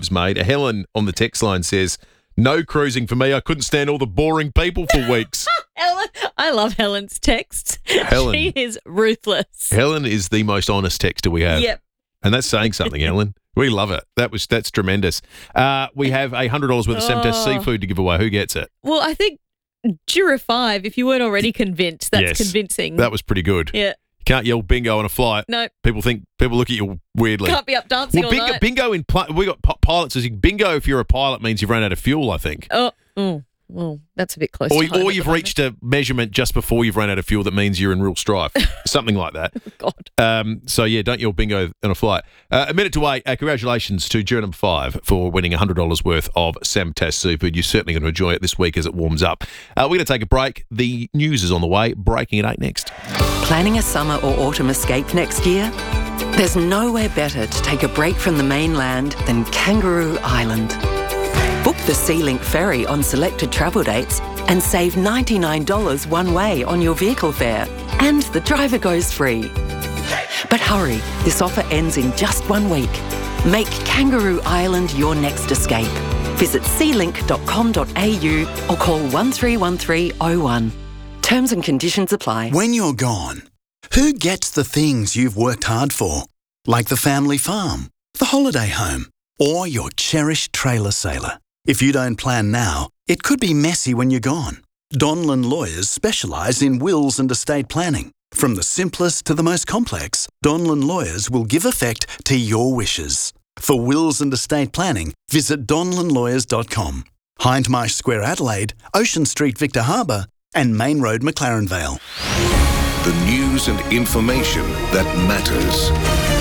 was made. Helen on the text line says, "No cruising for me. I couldn't stand all the boring people for weeks." Helen, I love Helen's texts. Helen. She is ruthless. Helen is the most honest texter we have. Yep. And that's saying something, Helen. We love it. That's tremendous. We have $100 worth of Semtest seafood to give away. Who gets it? Well, I think Juror 5, if you weren't already convinced, that's Yes. convincing. That was pretty good. Yeah. You can't yell bingo on a flight. No. People look at you weirdly. Can't be up dancing Well, all night. bingo we got pilots. Bingo, if you're a pilot, means you've run out of fuel, I think. Well, that's a bit close Or to home you've at the moment. reached a measurement just before you've run out of fuel that means you're in real strife. Something like that. God. So, yeah, don't yell bingo on a flight. A minute to wait. Congratulations to Juror number 5 for winning $100 worth of Semtest seafood. You're certainly going to enjoy it this week as it warms up. We're going to take a break. The news is on the way. Breaking at 8 next. Planning a summer or autumn escape next year? There's nowhere better to take a break from the mainland than Kangaroo Island. Book the SeaLink ferry on selected travel dates and save $99 one way on your vehicle fare. And the driver goes free. But hurry, this offer ends in just 1 week. Make Kangaroo Island your next escape. Visit sealink.com.au or call 131301. Terms and conditions apply. When you're gone, who gets the things you've worked hard for? Like the family farm, the holiday home, or your cherished trailer sailor. If you don't plan now, it could be messy when you're gone. Donlan Lawyers specialise in wills and estate planning. From the simplest to the most complex, Donlan Lawyers will give effect to your wishes. For wills and estate planning, visit donlanlawyers.com. Hindmarsh Square Adelaide, Ocean Street Victor Harbour, and Main Road McLaren Vale. The news and information that matters.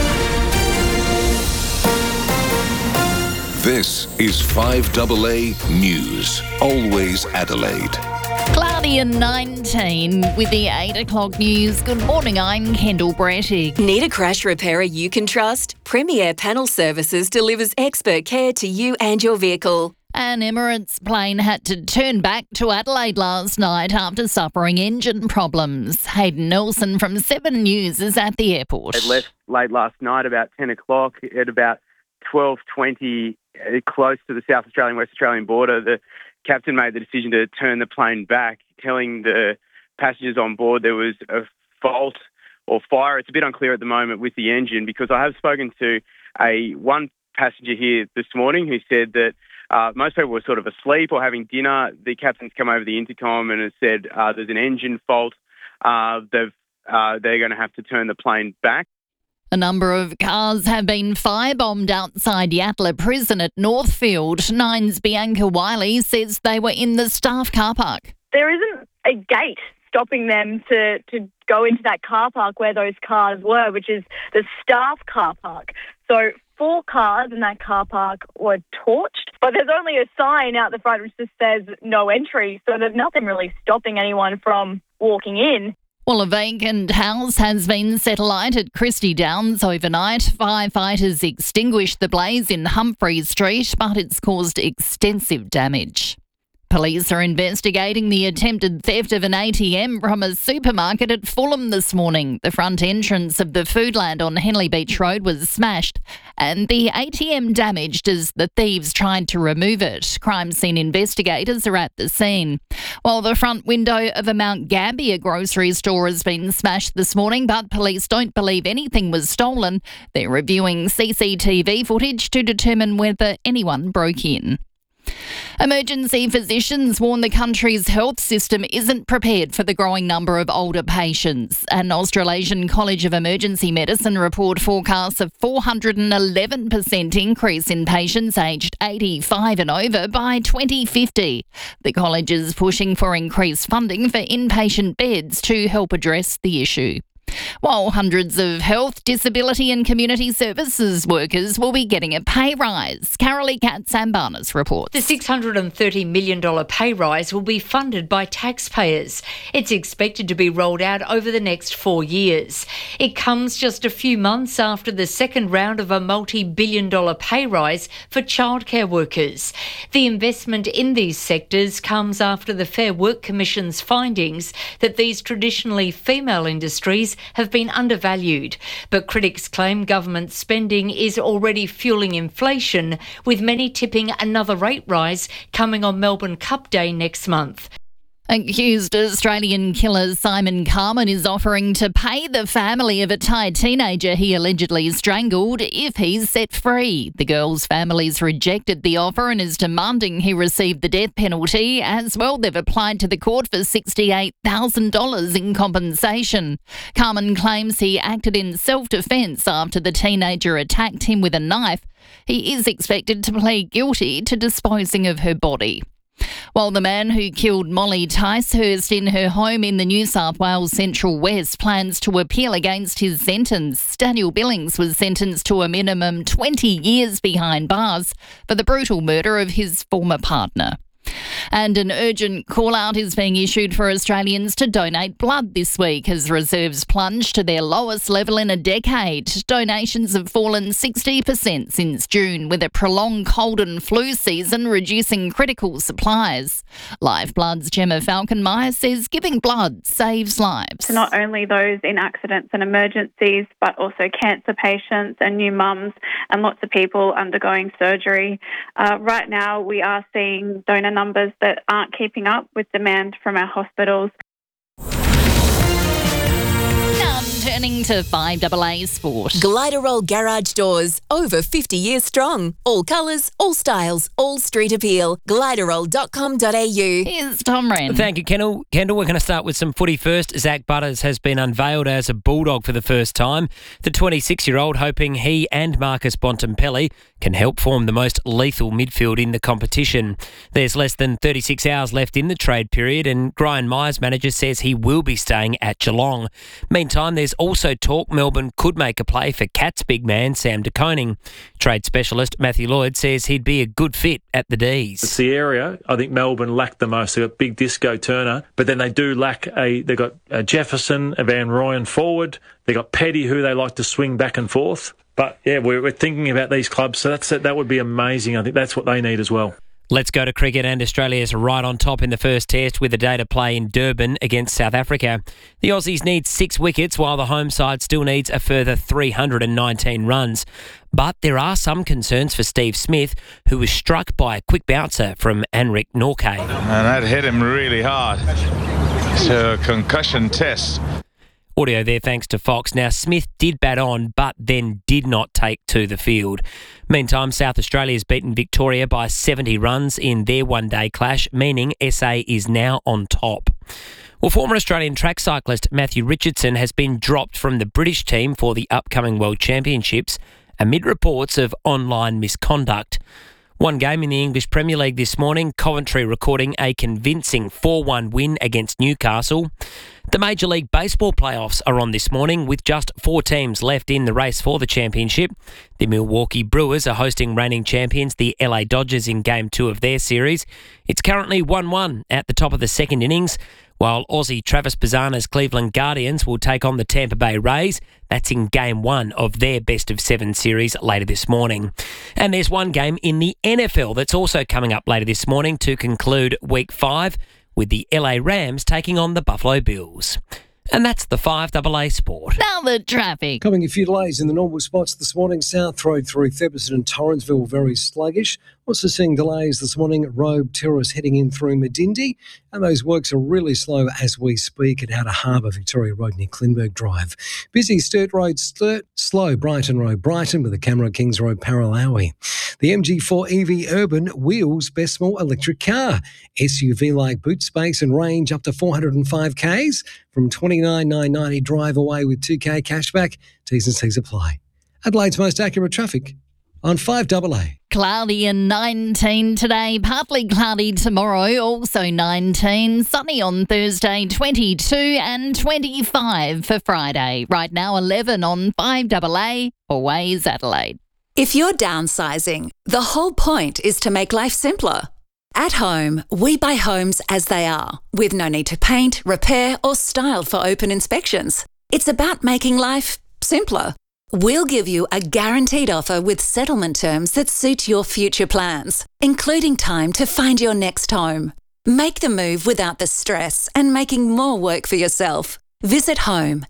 This is 5AA News. Always Adelaide. Cloudy and 19 with the 8 o'clock news. Good morning, I'm Kendall Brettig. Need a crash repairer you can trust? Premier Panel Services delivers expert care to you and your vehicle. An Emirates plane had to turn back to Adelaide last night after suffering engine problems. Hayden Nelson from 7 News is at the airport. It left late last night, about 10 o'clock. At about 12:20, close to the South Australian-West Australian border, the captain made the decision to turn the plane back, telling the passengers on board there was a fault or fire. It's a bit unclear at the moment with the engine, because I have spoken to one passenger here this morning who said that most people were sort of asleep or having dinner. The captain's come over the intercom and has said there's an engine fault. They're going to have to turn the plane back. A number of cars have been firebombed outside Yatala Prison at Northfield. Nine's Bianca Wiley says they were in the staff car park. There isn't a gate stopping them to go into that car park where those cars were, which is the staff car park. So 4 cars in that car park were torched, but there's only a sign out the front which just says no entry, so there's nothing really stopping anyone from walking in. Well, a vacant house has been set alight at Christie Downs overnight. Firefighters extinguished the blaze in Humphrey Street, but it's caused extensive damage. Police are investigating the attempted theft of an ATM from a supermarket at Fulham this morning. The front entrance of the Foodland on Henley Beach Road was smashed and the ATM damaged as the thieves tried to remove it. Crime scene investigators are at the scene. While the front window of a Mount Gambier grocery store has been smashed this morning, but police don't believe anything was stolen. They're reviewing CCTV footage to determine whether anyone broke in. Emergency physicians warn the country's health system isn't prepared for the growing number of older patients. An Australasian College of Emergency Medicine report forecasts a 411% increase in patients aged 85 and over by 2050. The college is pushing for increased funding for inpatient beds to help address the issue. While hundreds of health, disability and community services workers will be getting a pay rise. Carolee Katsambanis reports. The $630 million pay rise will be funded by taxpayers. It's expected to be rolled out over the next 4 years. It comes just a few months after the second round of a multi-billion-dollar pay rise for childcare workers. The investment in these sectors comes after the Fair Work Commission's findings that these traditionally female industries have been undervalued, but critics claim government spending is already fueling inflation, with many tipping another rate rise coming on Melbourne Cup Day next month. Accused Australian killer Simon Carman is offering to pay the family of a Thai teenager he allegedly strangled if he's set free. The girl's family's rejected the offer and is demanding he receive the death penalty. As well, they've applied to the court for $68,000 in compensation. Carman claims he acted in self-defence after the teenager attacked him with a knife. He is expected to plead guilty to disposing of her body. While the man who killed Molly Ticehurst in her home in the New South Wales Central West plans to appeal against his sentence, Daniel Billings was sentenced to a minimum 20 years behind bars for the brutal murder of his former partner. And an urgent call-out is being issued for Australians to donate blood this week as reserves plunge to their lowest level in a decade. Donations have fallen 60% since June, with a prolonged cold and flu season reducing critical supplies. Lifeblood's Gemma Falkenmeyer says giving blood saves lives. So not only those in accidents and emergencies, but also cancer patients and new mums and lots of people undergoing surgery. Right now we are seeing donor numbers that aren't keeping up with demand from our hospitals. Turning to 5AA Sport. Gliderol Garage Doors, over 50 years strong. All colours, all styles, all street appeal. Gliderol.com.au. Here's Tom Wren. Thank you, Kendall. We're going to start with some footy first. Zach Butters has been unveiled as a Bulldog for the first time. The 26-year-old hoping he and Marcus Bontempelli can help form the most lethal midfield in the competition. There's less than 36 hours left in the trade period, and Brian Myers' manager says he will be staying at Geelong. Meantime, there's also talk Melbourne could make a play for Cats big man Sam De Koning. Trade specialist Matthew Lloyd says he'd be a good fit at the D's. It's the area I think Melbourne lack the most. They've got big Disco Turner, but then they do lack they've got Jefferson, Van Rooyen forward. They've got Petty, who they like to swing back and forth. But yeah, we're thinking about these clubs, so that would be amazing. I think that's what they need as well. Let's go to cricket, and Australia's right on top in the first test with a day to play in Durban against South Africa. The Aussies need 6 wickets, while the home side still needs a further 319 runs. But there are some concerns for Steve Smith, who was struck by a quick bouncer from Anrich Norgay. And that hit him really hard. It's a concussion test. Audio there thanks to Fox. Now, Smith did bat on, but then did not take to the field. Meantime, South Australia's beaten Victoria by 70 runs in their one-day clash, meaning SA is now on top. Well, former Australian track cyclist Matthew Richardson has been dropped from the British team for the upcoming World Championships amid reports of online misconduct. One game in the English Premier League this morning, Coventry recording a convincing 4-1 win against Newcastle. The Major League Baseball playoffs are on this morning with just 4 teams left in the race for the championship. The Milwaukee Brewers are hosting reigning champions, the LA Dodgers, in Game 2 of their series. It's currently 1-1 at the top of the second innings, while Aussie Travis Bazzana's Cleveland Guardians will take on the Tampa Bay Rays. That's in Game 1 of their best-of-7 series later this morning. And there's one game in the NFL that's also coming up later this morning to conclude Week 5, with the LA Rams taking on the Buffalo Bills. And that's the 5AA Sport. Now the traffic. Coming a few delays in the normal spots this morning. South Road through Thurberton and Torrensville, very sluggish. Also seeing delays this morning at Robe Terrace heading in through Medindi. And those works are really slow as we speak at Outer Harbour, Victoria Road near Klinberg Drive. Busy Sturt Road, slow Brighton Road, Brighton with the Camera Kings Road, Paralawi. The MG4 EV Urban wheels best small electric car. SUV like boot space and range up to 405 Ks from $29,990 drive away with 2K cashback. T's and C's apply. Adelaide's most accurate traffic on 5AA. Cloudy and 19 today, partly cloudy tomorrow, also 19. Sunny on Thursday, 22 and 25 for Friday. Right now 11 on 5AA, always Adelaide. If you're downsizing, the whole point is to make life simpler. At home, we buy homes as they are, with no need to paint, repair or style for open inspections. It's about making life simpler. We'll give you a guaranteed offer with settlement terms that suit your future plans, including time to find your next home. Make the move without the stress and making more work for yourself. Visit home,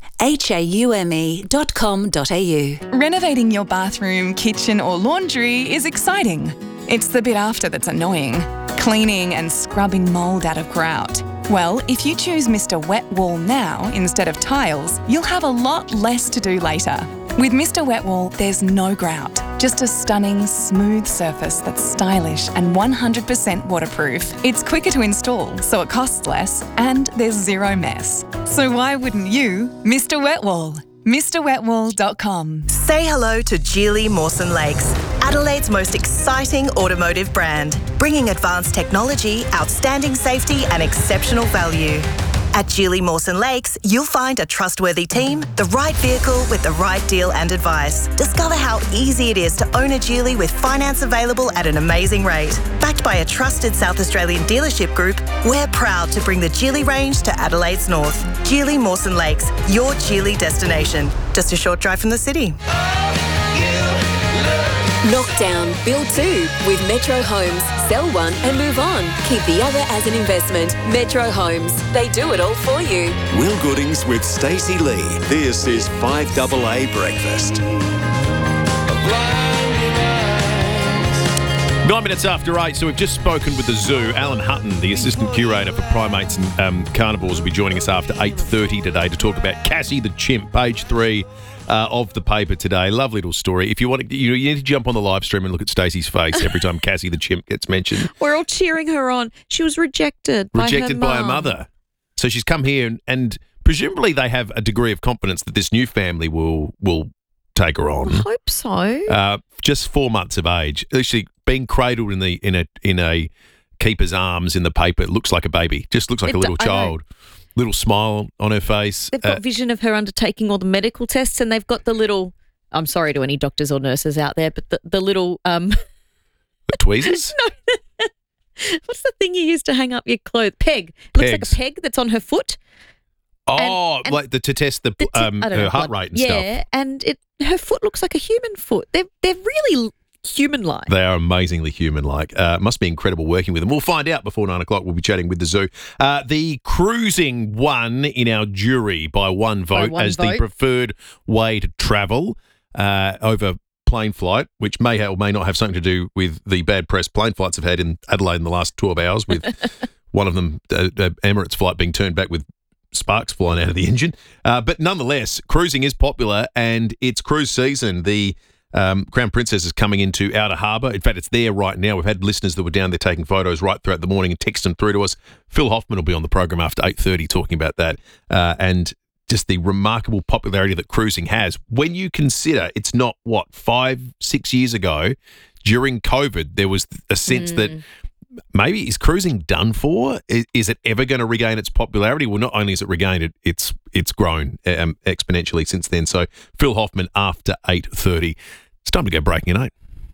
haume.com.au. Renovating your bathroom, kitchen or laundry is exciting. It's the bit after that's annoying. Cleaning and scrubbing mould out of grout. Well, if you choose Mr. Wet Wall now instead of tiles, you'll have a lot less to do later. With Mr. Wet Wall, there's no grout, just a stunning, smooth surface that's stylish and 100% waterproof. It's quicker to install, so it costs less, and there's zero mess. So why wouldn't you? Mr. Wet Wall. MrWetWall.com. Say hello to Geely Mawson Lakes, Adelaide's most exciting automotive brand, bringing advanced technology, outstanding safety and exceptional value. At Geely Mawson Lakes, you'll find a trustworthy team, the right vehicle with the right deal and advice. Discover how easy it is to own a Geely with finance available at an amazing rate. Backed by a trusted South Australian dealership group, we're proud to bring the Geely range to Adelaide's north. Geely Mawson Lakes, your Geely destination. Just a short drive from the city. Knockdown, build two with Metro Homes. Sell one and move on. Keep the other as an investment. Metro Homes. They do it all for you. Will Goodings with Stacey Lee. This is 5AA Breakfast. 9 minutes after 8, so we've just spoken with the zoo. Alan Hutton, the assistant curator for primates and carnivores, will be joining us after 8:30 today to talk about Cassie the chimp, page 3 of the paper today. Lovely little story. If you want to, you need to jump on the live stream and look at Stacey's face every time Cassie the chimp gets mentioned. We're all cheering her on. She was rejected by her mother. So she's come here and presumably they have a degree of confidence that this new family will take her on. I hope so. Just 4 months of age. Actually, being cradled in a keeper's arms in the paper, it looks like a baby. Just looks like a little child. Little smile on her face. They've got vision of her undertaking all the medical tests, and they've got the little. I'm sorry to any doctors or nurses out there, but the little the tweezers. No. What's the thing you use to hang up your clothes? Peg. It looks like a peg that's on her foot. Oh, and like to test her heart rate and stuff. Yeah, and her foot looks like a human foot. They're really human-like. They are amazingly human-like. Must be incredible working with them. We'll find out before 9 o'clock. We'll be chatting with the zoo. The cruising won in our jury by one vote the preferred way to travel over plane flight, which may or may not have something to do with the bad press plane flights have had in Adelaide in the last 12 hours, with one of them, Emirates flight, being turned back with sparks flying out of the engine. But nonetheless, cruising is popular and it's cruise season. The Crown Princess is coming into Outer Harbour. In fact, it's there right now. We've had listeners that were down there taking photos right throughout the morning and texting them through to us. Phil Hoffman will be on the program after 8:30 talking about that and just the remarkable popularity that cruising has. When you consider it's not, 5-6 years ago, during COVID, there was a sense that maybe is cruising done for? Is it ever going to regain its popularity? Well, not only has it regained it, it's grown exponentially since then. So Phil Hoffman after 8:30. It's time to go breaking at 8.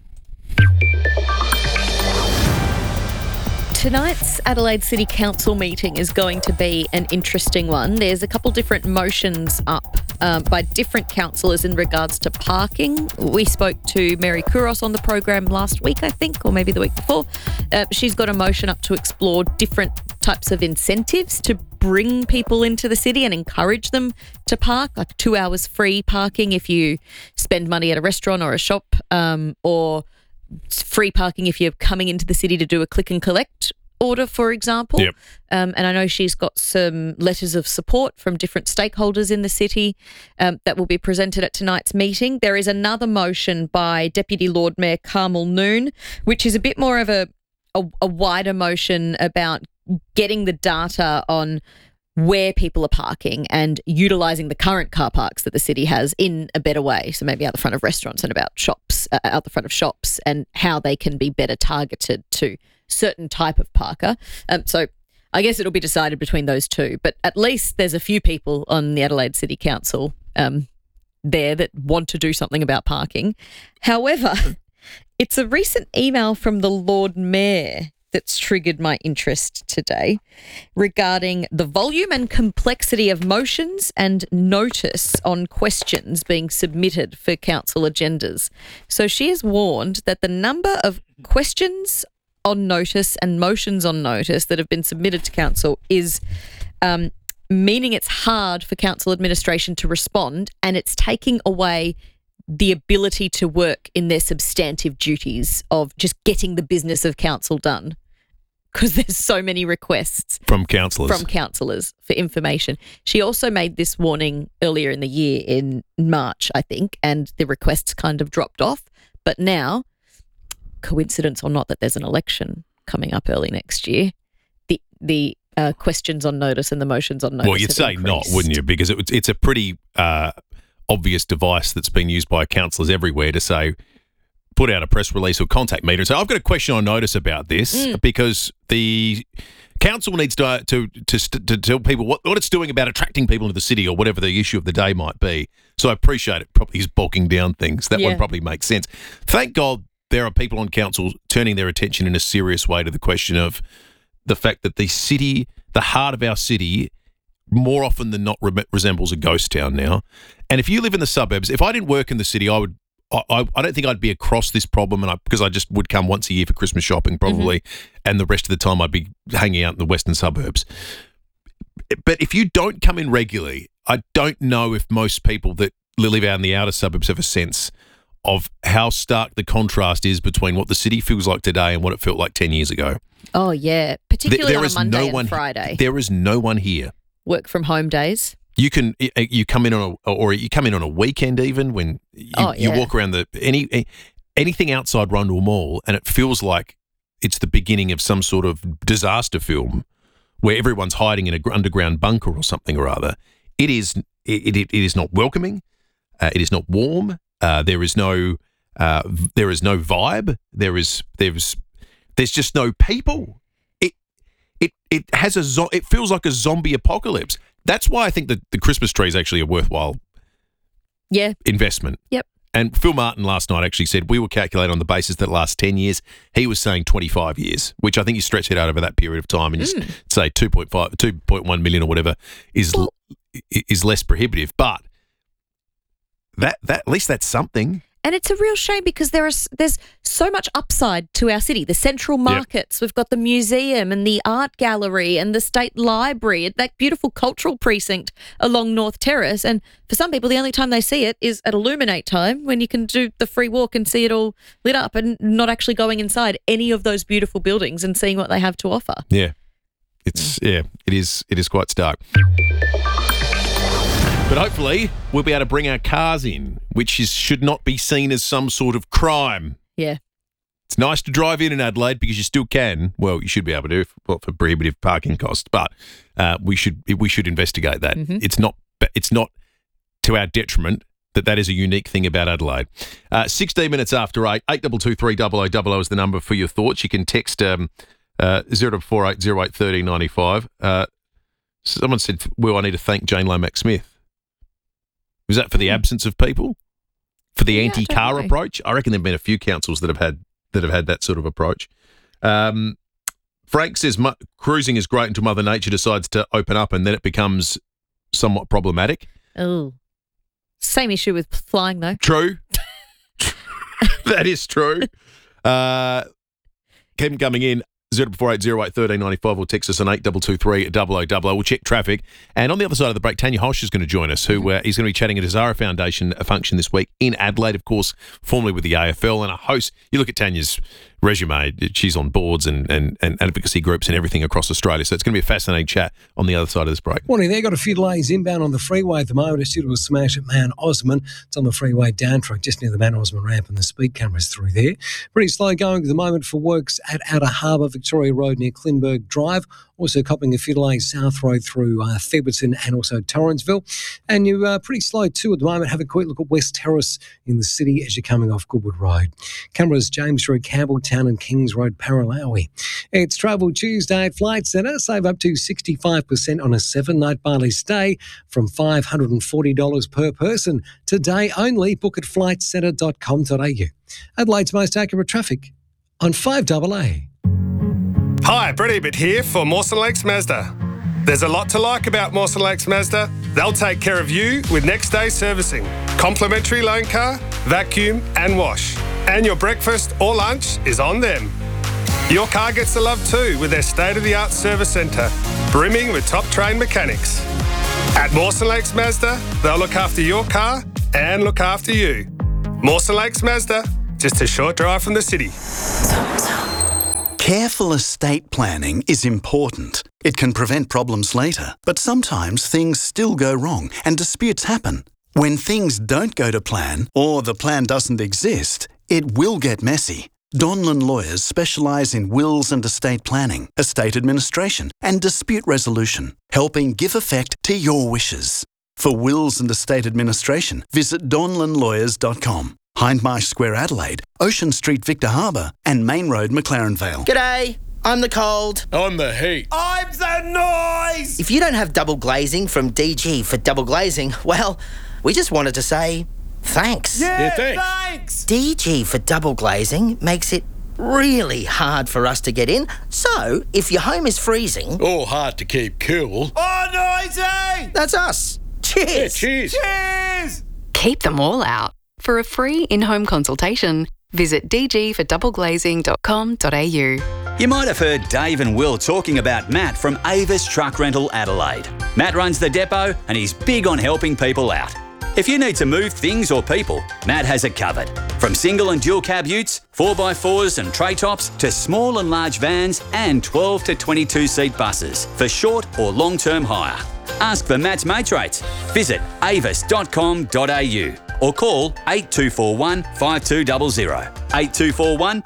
Tonight's Adelaide City Council meeting is going to be an interesting one. There's a couple different motions up by different councillors in regards to parking. We spoke to Mary Kouros on the program last week, I think, or maybe the week before. She's got a motion up to explore different types of incentives to bring people into the city and encourage them to park, like 2 hours free parking if you spend money at a restaurant or a shop, or free parking if you're coming into the city to do a click and collect order, for example. Yep. And I know she's got some letters of support from different stakeholders in the city that will be presented at tonight's meeting. There is another motion by Deputy Lord Mayor Carmel Noon, which is a bit more of a wider motion about getting the data on where people are parking and utilising the current car parks that the city has in a better way. So maybe out the front of restaurants and out the front of shops, and how they can be better targeted to certain type of parker. So I guess it'll be decided between those two. But at least there's a few people on the Adelaide City Council there that want to do something about parking. However, it's a recent email from the Lord Mayor that's triggered my interest today regarding the volume and complexity of motions and notice on questions being submitted for council agendas. So she has warned that the number of questions on notice and motions on notice that have been submitted to council is meaning it's hard for council administration to respond, and it's taking away the ability to work in their substantive duties of just getting the business of council done, because there's so many requests from councillors for information. She also made this warning earlier in the year in March, I think, and the requests kind of dropped off. But now, coincidence or not that there's an election coming up early next year, the questions on notice and the motions on notice. Well, you'd say increased. not, wouldn't you? Because it's a pretty obvious device that's been used by councillors everywhere to say, put out a press release or contact me and say, I've got a question on notice about this because the council needs to tell people what it's doing about attracting people into the city or whatever the issue of the day might be. So I appreciate it probably is bulking down things. That one probably makes sense. Thank God there are people on council turning their attention in a serious way to the question of the fact that the city, the heart of our city, more often than not resembles a ghost town now. And if you live in the suburbs, if I didn't work in the city, I don't think I'd be across this problem, because I just would come once a year for Christmas shopping probably, and the rest of the time I'd be hanging out in the western suburbs. But if you don't come in regularly, I don't know if most people that live out in the outer suburbs have a sense of how stark the contrast is between what the city feels like today and what it felt like 10 years ago. Oh, yeah, particularly on a Monday and Friday. There is no one here. Work from home days. You come in on a weekend even when you walk around anything outside Rundle Mall, and it feels like it's the beginning of some sort of disaster film where everyone's hiding in an underground bunker or something or other. It is not welcoming. It is not warm. There is no vibe. There's just no people. It feels like a zombie apocalypse. That's why I think that the Christmas tree is actually a worthwhile investment. Yep. And Phil Martin last night actually said we will calculate on the basis that last 10 years. He was saying 25 years, which I think you stretch it out over that period of time and you say 2.1 million or whatever is less prohibitive. But that at least that's something. And it's a real shame because there's so much upside to our city. The central markets, we've got the museum and the art gallery and the state library, that beautiful cultural precinct along North Terrace. And for some people, the only time they see it is at Illuminate time when you can do the free walk and see it all lit up and not actually going inside any of those beautiful buildings and seeing what they have to offer. Yeah. It is quite stark. But hopefully we'll be able to bring our cars in, which should not be seen as some sort of crime. Yeah. It's nice to drive in Adelaide because you still can. Well, you should be able to for prohibitive parking costs, but we should investigate that. It's not to our detriment that is a unique thing about Adelaide. 16 minutes after 8, 8223 0000 is the number for your thoughts. You can text 0480 08 1395. Someone said, well, I need to thank Jane Lomax-Smith. Was that for the absence of people? For the anti-car approach? I reckon there have been a few councils that have had that sort of approach. Frank says cruising is great until Mother Nature decides to open up and then it becomes somewhat problematic. Oh. Same issue with flying though. True. That is true. Keep them coming in. 0480 08 1395 or text us on 8223 0000. We'll check traffic. And on the other side of the break, Tanya Hosch is going to join us, who is going to be chatting at a Desira Foundation function this week in Adelaide, of course, formerly with the AFL, and a host. You look at Tanya's resume, she's on boards and advocacy groups and everything across Australia. So it's going to be a fascinating chat on the other side of this break. Morning there. Got a few delays inbound on the freeway at the moment. It's due to a smash at Mount Osman. It's on the freeway down track just near the Mount Osman ramp and the speed cameras through there. Pretty slow going at the moment for works at Outer Harbour, Victoria Road near Klinberg Drive. Also copping a few delays South Road through Theberton and also Torrensville. And you're pretty slow too at the moment. Have a quick look at West Terrace in the city as you're coming off Goodwood Road. Cameras James Street, Campbelltown and Kings Road, Paralawi. It's Travel Tuesday at Flight Centre. Save up to 65% on a 7-night Bali stay from $540 per person. Today only. Book at flightcentre.com.au. Adelaide's most accurate traffic on 5AA. Hi, Brett Ebert here for Mawson Lakes Mazda. There's a lot to like about Mawson Lakes Mazda. They'll take care of you with next day servicing, complimentary loan car, vacuum and wash. And your breakfast or lunch is on them. Your car gets the love too with their state-of-the-art service centre, brimming with top-trained mechanics. At Mawson Lakes Mazda, they'll look after your car and look after you. Mawson Lakes Mazda, just a short drive from the city. Careful estate planning is important. It can prevent problems later, but sometimes things still go wrong and disputes happen. When things don't go to plan, or the plan doesn't exist, it will get messy. Donlan Lawyers specialise in wills and estate planning, estate administration and dispute resolution, helping give effect to your wishes. For wills and estate administration, visit donlanlawyers.com. Hindmarsh Square Adelaide, Ocean Street Victor Harbour and Main Road McLaren Vale. G'day, I'm the cold. I'm the heat. I'm the noise! If you don't have double glazing from DG for double glazing, well, we just wanted to say thanks. Yeah, thanks. DG for double glazing makes it really hard for us to get in. So, if your home is freezing... Or hard to keep cool. Oh, noisy! That's us. Cheers. Yeah, cheers. Cheers! Keep them all out. For a free in-home consultation, visit dgfordoubleglazing.com.au. You might have heard Dave and Will talking about Matt from Avis Truck Rental Adelaide. Matt runs the depot and he's big on helping people out. If you need to move things or people, Matt has it covered. From single and dual cab utes, 4x4s and tray tops, to small and large vans and 12 to 22 seat buses for short or long-term hire. Ask for Matt's mates rates. Visit avis.com.au or call 8241 5200. 8241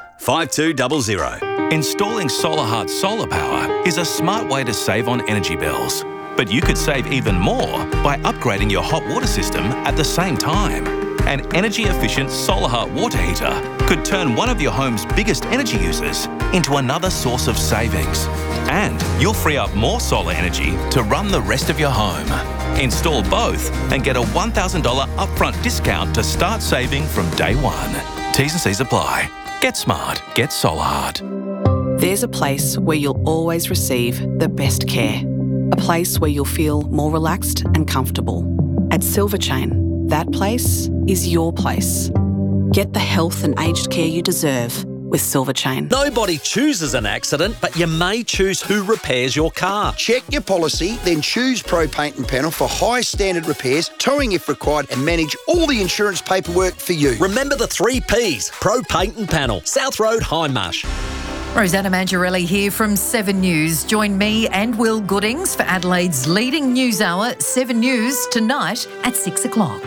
5200. Installing SolarHeart Solar Power is a smart way to save on energy bills. But you could save even more by upgrading your hot water system at the same time. An energy-efficient SolarHeart water heater could turn one of your home's biggest energy users into another source of savings. And you'll free up more solar energy to run the rest of your home. Install both and get a $1,000 upfront discount to start saving from day one. T's and C's apply. Get smart. Get SolarHeart. There's a place where you'll always receive the best care. A place where you'll feel more relaxed and comfortable. At Silver Chain, that place is your place. Get the health and aged care you deserve with Silver Chain. Nobody chooses an accident, but you may choose who repairs your car. Check your policy, then choose Pro Paint and Panel for high standard repairs, towing if required, and manage all the insurance paperwork for you. Remember the 3 Ps, Pro Paint and Panel, South Road, Hindmarsh. Rosanna Mangiarelli here from 7 News. Join me and Will Goodings for Adelaide's leading news hour, 7 News, tonight at 6 o'clock.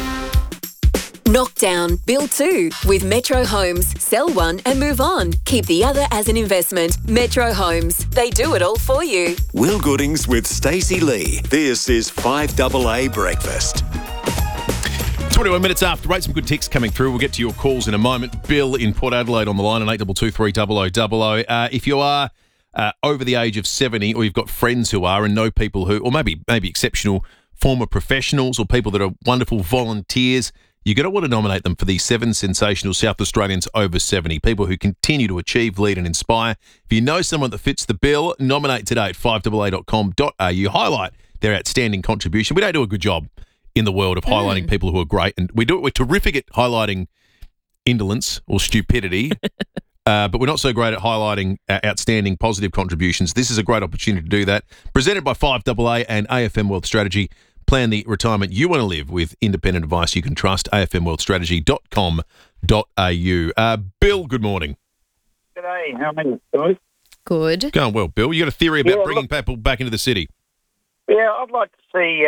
Knock down, build 2 with Metro Homes. Sell one and move on. Keep the other as an investment. Metro Homes. They do it all for you. Will Goodings with Stacey Lee. This is 5AA Breakfast. 21 minutes after 8, some good texts coming through. We'll get to your calls in a moment. Bill in Port Adelaide on the line on 8223 0000. If you are over the age of 70, or you've got friends who are and know people who, or maybe exceptional former professionals or people that are wonderful volunteers, you're going to want to nominate them for the 7 sensational South Australians over 70, people who continue to achieve, lead and inspire. If you know someone that fits the bill, nominate today at 5AA.com.au. Highlight their outstanding contribution. We don't do a good job in the world of highlighting people who are great, and we're terrific at highlighting indolence or stupidity, but we're not so great at highlighting outstanding positive contributions. This is a great opportunity to do that. Presented by 5AA and AFM Wealth Strategy. Plan the retirement you want to live with independent advice you can trust. afmwealthstrategy.com.au. Bill, good morning. G'day, how are you guys? Good. Going well, Bill. You got a theory about bringing people back into the city? Yeah, I'd like to see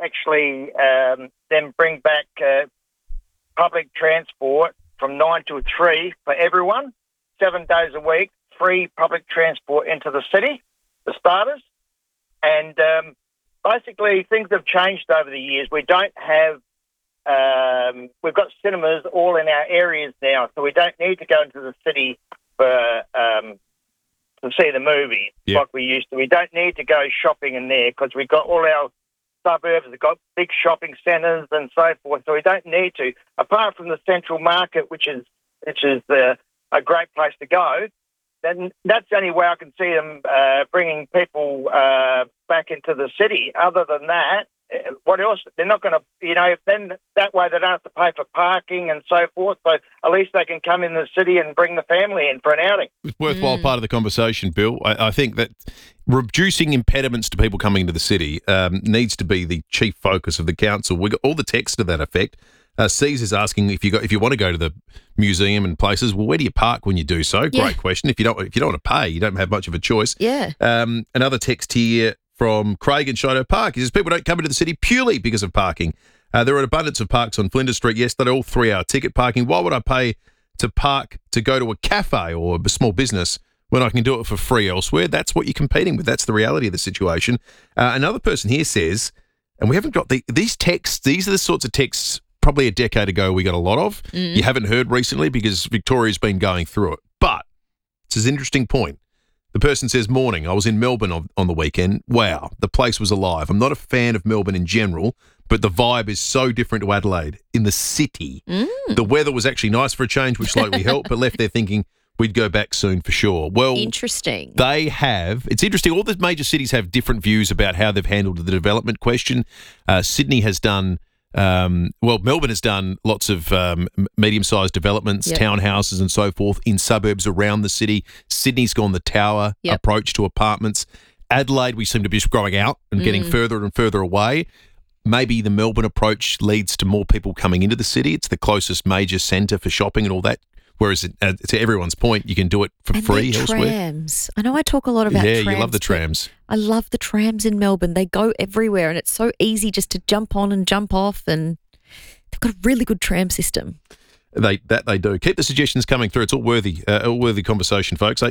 them bring back public transport from 9 to 3 for everyone, 7 days a week, free public transport into the city, for starters. And basically, things have changed over the years. We don't have, we've got cinemas all in our areas now, so we don't need to go into the city for to see the movie like we used to. We don't need to go shopping in there because we've got all our suburbs, we've got big shopping centres and so forth, so we don't need to. Apart from the central market, which is a great place to go, then that's the only way I can see them bringing people back into the city. Other than that, what else? They're not going to, then that way they don't have to pay for parking and so forth. So at least they can come in the city and bring the family in for an outing. It's a worthwhile part of the conversation, Bill. I think that reducing impediments to people coming into the city needs to be the chief focus of the council. We got all the text to that effect. Caesar's asking if you want to go to the museum and places. Well, where do you park when you do so? Yeah. Great question. If you don't want to pay, you don't have much of a choice. Yeah. Another text here from Craig in Shido Park. He says people don't come into the city purely because of parking. There are an abundance of parks on Flinders Street. Yes, they're all 3-hour ticket parking. Why would I pay to park to go to a cafe or a small business when I can do it for free elsewhere? That's what you're competing with. That's the reality of the situation. Another person here says, and we haven't got these texts. These are the sorts of texts probably a decade ago we got a lot of. You haven't heard recently because Victoria's been going through it. But it's an interesting point. The person says, morning, I was in Melbourne on the weekend. Wow, the place was alive. I'm not a fan of Melbourne in general, but the vibe is so different to Adelaide in the city. The weather was actually nice for a change, which slightly helped, but left there thinking we'd go back soon for sure. Well, interesting. It's interesting. All the major cities have different views about how they've handled the development question. Sydney has done Melbourne has done lots of medium-sized developments, townhouses and so forth in suburbs around the city. Sydney's gone the tower approach to apartments. Adelaide, we seem to be just growing out and getting further and further away. Maybe the Melbourne approach leads to more people coming into the city. It's the closest major centre for shopping and all that. Whereas, to everyone's point, you can do it for free elsewhere. Trams. I know I talk a lot about trams. Yeah, you love the trams. I love the trams in Melbourne. They go everywhere and it's so easy just to jump on and jump off, and they've got a really good tram system. They do. Keep the suggestions coming through. It's all worthy conversation, folks.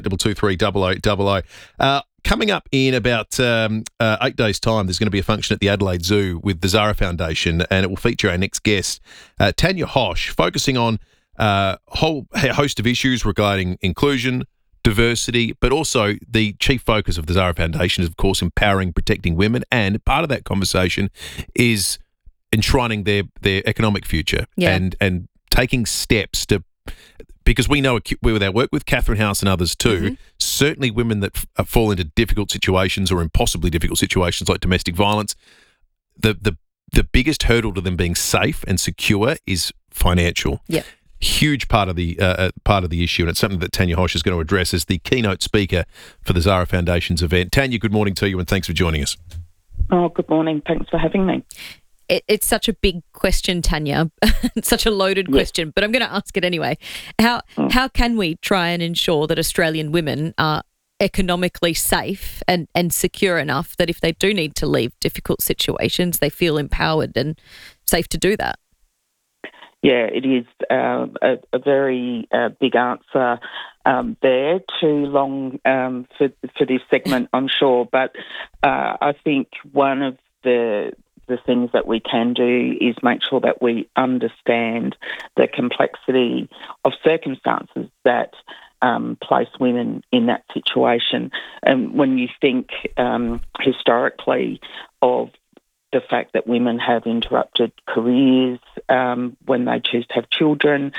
8223 coming up in about 8 days' time, there's going to be a function at the Adelaide Zoo with the Zara Foundation, and it will feature our next guest, Tanya Hosch, focusing on a whole host of issues regarding inclusion, diversity, but also the chief focus of the Zara Foundation is, of course, empowering, protecting women, and part of that conversation is enshrining their economic future and taking steps to, because we know with our work with Catherine House and others too, certainly women that fall into difficult situations or impossibly difficult situations like domestic violence, the biggest hurdle to them being safe and secure is financial. Yeah. Huge part of the issue, and it's something that Tanya Hosch is going to address as the keynote speaker for the Zara Foundation's event. Tanya, good morning to you, and thanks for joining us. Oh, good morning. Thanks for having me. It's such a big question, Tanya. It's such a loaded question, but I'm going to ask it anyway. How can we try and ensure that Australian women are economically safe and secure enough that if they do need to leave difficult situations, they feel empowered and safe to do that? Yeah, it is a very big answer there. Too long for this segment, I'm sure. But I think one of the things that we can do is make sure that we understand the complexity of circumstances that place women in that situation. And when you think historically of the fact that women have interrupted careers when they choose to have children,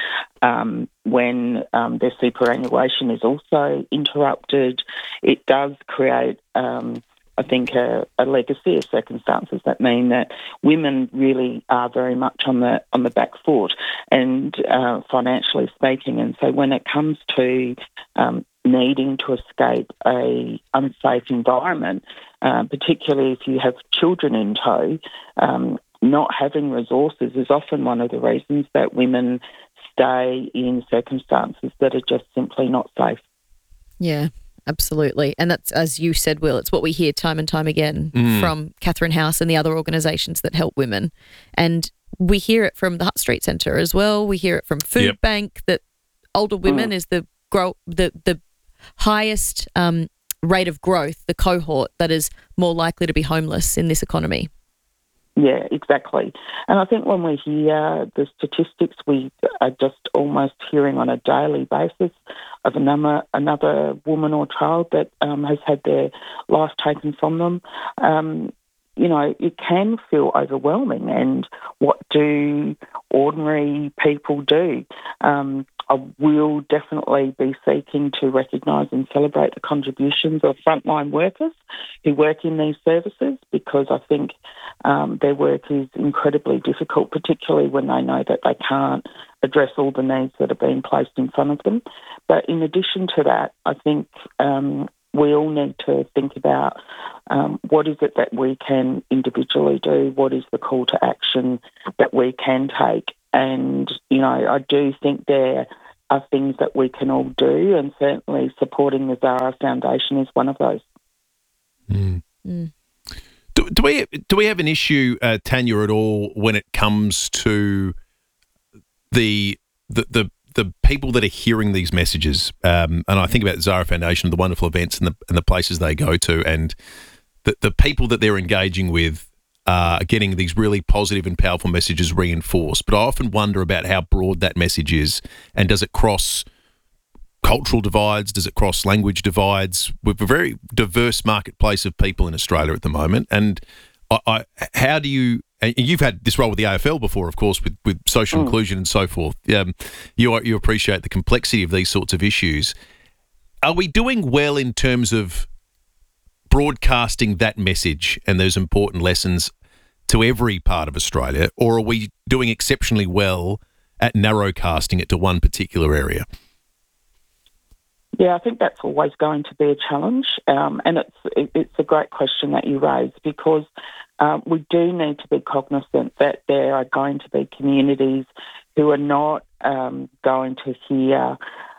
when their superannuation is also interrupted, it does create, I think, a legacy of circumstances that mean that women really are very much on the back foot and financially speaking. And so when it comes to needing to escape a unsafe environment, particularly if you have children in tow, not having resources is often one of the reasons that women stay in circumstances that are just simply not safe. Yeah, absolutely. And that's, as you said, Will, it's what we hear time and time again from Catherine House and the other organisations that help women. And we hear it from the Hutt Street Centre as well. We hear it from Food Bank that older women is the highest rate of growth, the cohort that is more likely to be homeless in this economy. Yeah, exactly. And I think when we hear the statistics, we are just almost hearing on a daily basis of another woman or child that has had their life taken from them. it can feel overwhelming. And what do ordinary people do? I will definitely be seeking to recognise and celebrate the contributions of frontline workers who work in these services, because I think their work is incredibly difficult, particularly when they know that they can't address all the needs that are being placed in front of them. But in addition to that, I think we all need to think about what is it that we can individually do, what is the call to action that we can take. And, I do think there are things that we can all do, and certainly supporting the Zara Foundation is one of those. Do we have an issue, Tanya, at all when it comes to the people that are hearing these messages? And I think about the Zara Foundation, the wonderful events and the places they go to, and the people that they're engaging with are getting these really positive and powerful messages reinforced. But I often wonder about how broad that message is, and does it cross cultural divides? Does it cross language divides? We're a very diverse marketplace of people in Australia at the moment. And how do you... And you've had this role with the AFL before, of course, with social inclusion and so forth. You appreciate the complexity of these sorts of issues. Are we doing well in terms of broadcasting that message and those important lessons to every part of Australia, or are we doing exceptionally well at narrowcasting it to one particular area? Yeah, I think that's always going to be a challenge, and it's a great question that you raise, because we do need to be cognizant that there are going to be communities who are not going to hear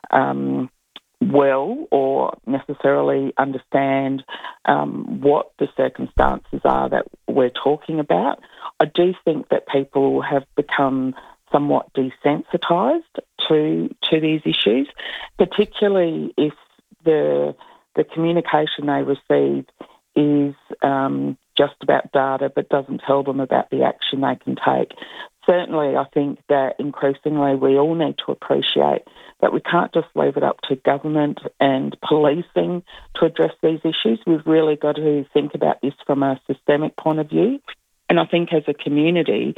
well or necessarily understand what the circumstances are that we're talking about. I do think that people have become somewhat desensitised to these issues, particularly if the communication they receive is just about data but doesn't tell them about the action they can take. Certainly, I think that increasingly we all need to appreciate that we can't just leave it up to government and policing to address these issues. We've really got to think about this from a systemic point of view. And I think as a community,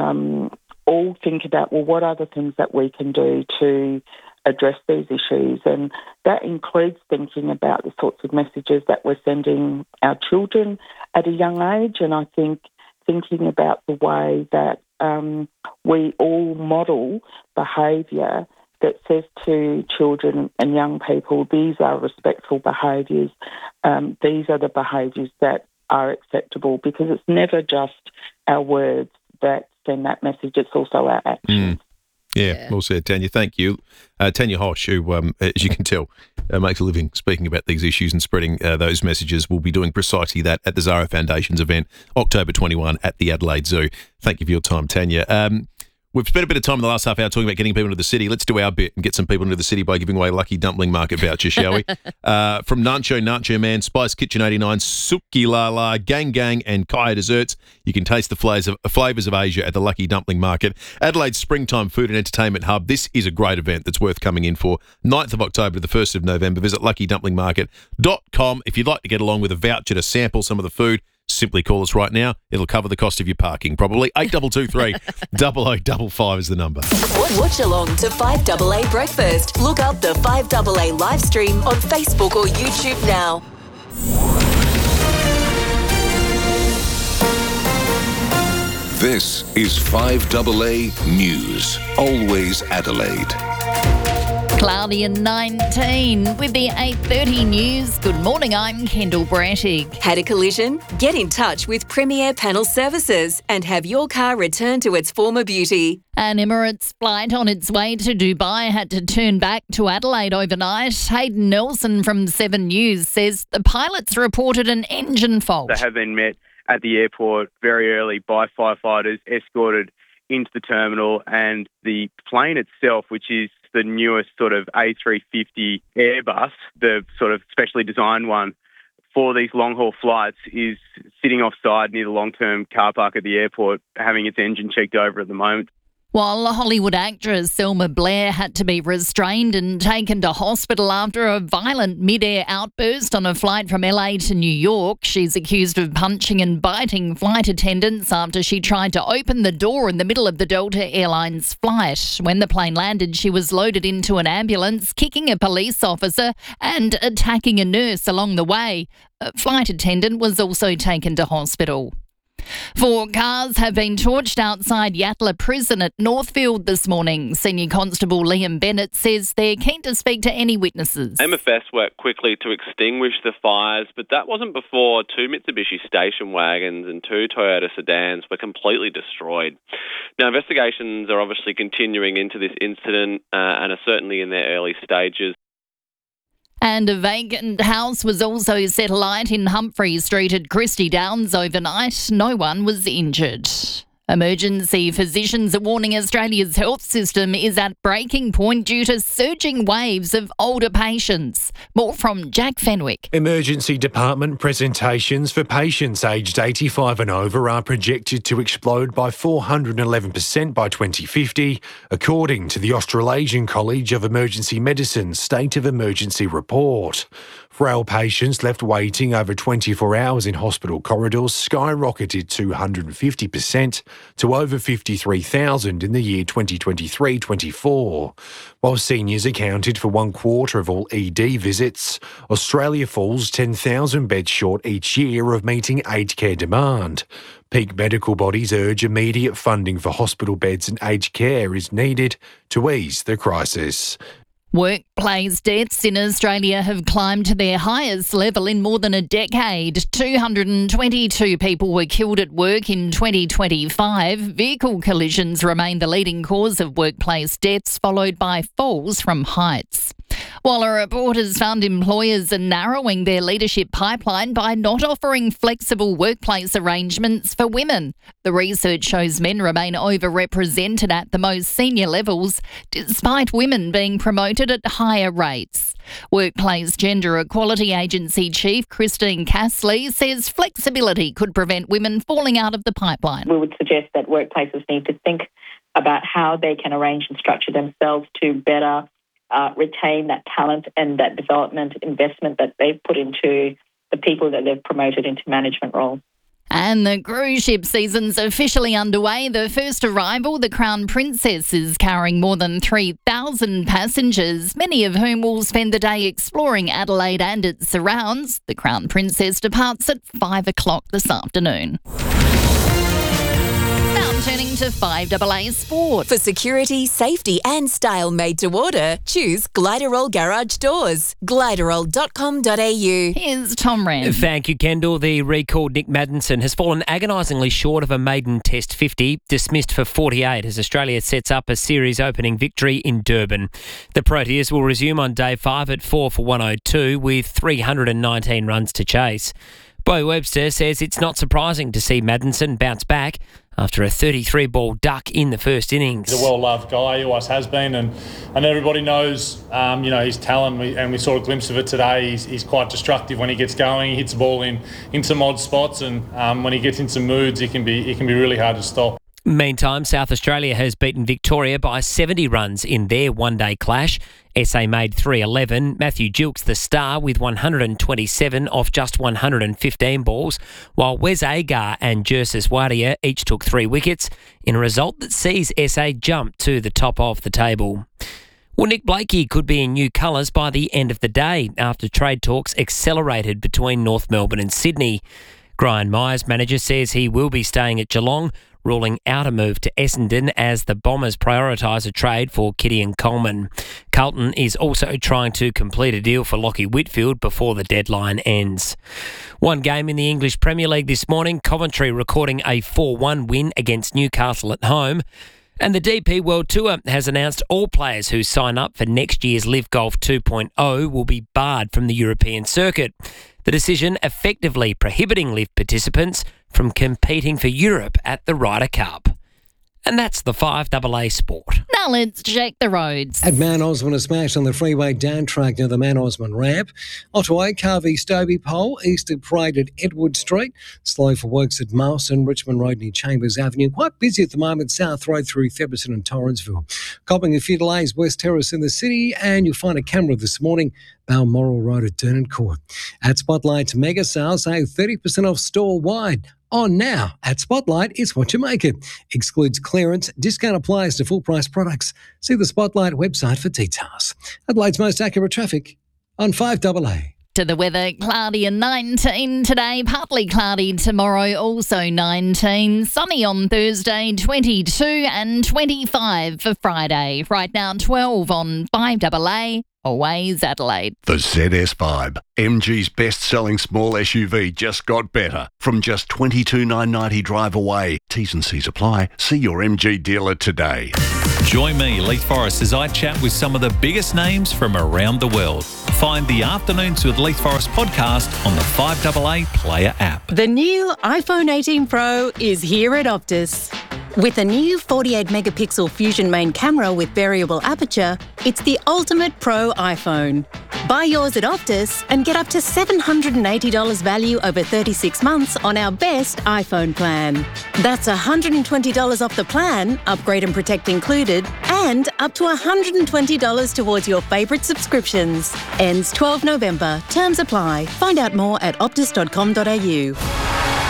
all think about, well, what are the things that we can do to address these issues? And that includes thinking about the sorts of messages that we're sending our children at a young age. And I think thinking about the way that we all model behaviour that says to children and young people, these are respectful behaviours, these are the behaviours that are acceptable, because it's never just our words that send that message, it's also our actions. Yeah, well said, Tanya. Thank you. Tanya Hosh, who, as you can tell, makes a living speaking about these issues and spreading those messages, will be doing precisely that at the Zara Foundation's event, October 21 at the Adelaide Zoo. Thank you for your time, Tanya. We've spent a bit of time in the last half hour talking about getting people into the city. Let's do our bit and get some people into the city by giving away a Lucky Dumpling Market voucher, shall we? From Nacho Man, Spice Kitchen 89, Suki La La, Gang Gang and Kaya Desserts. You can taste the flavours of Asia at the Lucky Dumpling Market. Adelaide's Springtime Food and Entertainment Hub. This is a great event that's worth coming in for. 9th of October to the 1st of November. Visit luckydumplingmarket.com. If you'd like to get along with a voucher to sample some of the food, simply call us right now. It'll cover the cost of your parking, probably. 8223 0055 is the number. Watch along to 5AA Breakfast. Look up the 5AA live stream on Facebook or YouTube now. This is 5AA News. Always Adelaide. Cloudy and 19 with the 8:30 news. Good morning, I'm Kendall Brattig. Had a collision? Get in touch with Premier Panel Services and have your car returned to its former beauty. An Emirates flight on its way to Dubai had to turn back to Adelaide overnight. Hayden Nelson from 7 News says the pilots reported an engine fault. They have been met at the airport very early by firefighters, escorted into the terminal, and the plane itself, which is the newest sort of A350 Airbus, the sort of specially designed one for these long-haul flights, is sitting offside near the long-term car park at the airport, having its engine checked over at the moment. While Hollywood actress Selma Blair had to be restrained and taken to hospital after a violent mid-air outburst on a flight from LA to New York, she's accused of punching and biting flight attendants after she tried to open the door in the middle of the Delta Airlines flight. When the plane landed, she was loaded into an ambulance, kicking a police officer and attacking a nurse along the way. A flight attendant was also taken to hospital. 4 cars have been torched outside Yatala Prison at Northfield this morning. Senior Constable Liam Bennett says they're keen to speak to any witnesses. MFS worked quickly to extinguish the fires, but that wasn't before 2 Mitsubishi station wagons and 2 Toyota sedans were completely destroyed. Now, investigations are obviously continuing into this incident and are certainly in their early stages. And a vacant house was also set alight in Humphrey Street at Christie Downs overnight. No one was injured. Emergency physicians are warning Australia's health system is at breaking point due to surging waves of older patients. More from Jack Fenwick. Emergency department presentations for patients aged 85 and over are projected to explode by 411% by 2050, according to the Australasian College of Emergency Medicine's State of Emergency report. Frail patients left waiting over 24 hours in hospital corridors skyrocketed 250% to over 53,000 in the year 2023-24. While seniors accounted for 1/4 of all ED visits, Australia falls 10,000 beds short each year of meeting aged care demand. Peak medical bodies urge immediate funding for hospital beds and aged care is needed to ease the crisis. Workplace deaths in Australia have climbed to their highest level in more than a decade. 222 people were killed at work in 2025. Vehicle collisions remain the leading cause of workplace deaths, followed by falls from heights. While a report has found employers are narrowing their leadership pipeline by not offering flexible workplace arrangements for women. The research shows men remain overrepresented at the most senior levels, despite women being promoted at higher rates. Workplace Gender Equality Agency Chief Christine Castley says flexibility could prevent women falling out of the pipeline. We would suggest that workplaces need to think about how they can arrange and structure themselves to better retain that talent and that development investment that they've put into the people that they've promoted into management roles. And the cruise ship season's officially underway. The first arrival, the Crown Princess, is carrying more than 3,000 passengers, many of whom will spend the day exploring Adelaide and its surrounds. The Crown Princess departs at 5 o'clock this afternoon. Turning to 5AA Sport. For security, safety and style made to order, choose Gliderol Garage Doors. Gliderol.com.au. Here's Tom Rand. Thank you, Kendall. The recalled Nick Maddinson has fallen agonisingly short of a maiden Test 50, dismissed for 48 as Australia sets up a series opening victory in Durban. The Proteas will resume on day 5 at 4 for 102 with 319 runs to chase. Bo Webster says it's not surprising to see Maddinson bounce back after a 33-ball duck in the first innings. He's a well-loved guy, he always has been, and everybody knows, his talent, and we saw a glimpse of it today. He's quite destructive when he gets going. He hits the ball in some odd spots, and when he gets into moods, he can be really hard to stop. Meantime, South Australia has beaten Victoria by 70 runs in their one-day clash. SA made 311. Matthew Gilkes, the star, with 127 off just 115 balls, while Wes Agar and Jersis Wadia each took 3 wickets in a result that sees SA jump to the top of the table. Well, Nick Blakey could be in new colours by the end of the day after trade talks accelerated between North Melbourne and Sydney. Brian Myers, manager, says he will be staying at Geelong, ruling out a move to Essendon as the Bombers prioritise a trade for Gideon Coleman. Carlton is also trying to complete a deal for Lachie Whitfield before the deadline ends. One game in the English Premier League this morning, Coventry recording a 4-1 win against Newcastle at home. And the DP World Tour has announced all players who sign up for next year's Live Golf 2.0 will be barred from the European circuit. The decision effectively prohibiting Live participants from competing for Europe at the Ryder Cup. And that's the 5AA Sport. Now let's check the roads. At Mount Osman, a smash on the freeway down track near the Mount Osman ramp. Otway, Carvey, Stobie Pole, east of Parade at Edward Street. Slow for works at Marston, Richmond Road near Chambers Avenue. Quite busy at the moment, South Road through Theberson and Torrensville. Copping a few delays, West Terrace in the city, and you'll find a camera this morning, Balmoral Road at Durnan Court. At Spotlight, mega sales, save 30% off store-wide. On now at Spotlight, it's what you make it. Excludes clearance. Discount applies to full price products. See the Spotlight website for details. Adelaide's most accurate traffic on 5AA. To the weather, cloudy and 19 today, partly cloudy tomorrow, also 19. Sunny on Thursday, 22 and 25 for Friday. Right now, 12 on 5AA. Always Adelaide. The ZS5, MG's best-selling small SUV, just got better. From just $22,990 drive away. T's and C's apply. See your MG dealer today. Join me, Leith Forrest, as I chat with some of the biggest names from around the world. Find the Afternoons with Leith Forrest podcast on the 5AA Player app. The new iPhone 18 Pro is here at Optus. With a new 48-megapixel Fusion main camera with variable aperture, it's the ultimate pro iPhone. Buy yours at Optus and get up to $780 value over 36 months on our best iPhone plan. That's $120 off the plan, upgrade and protect included, and up to $120 towards your favourite subscriptions. Ends 12 November. Terms apply. Find out more at optus.com.au.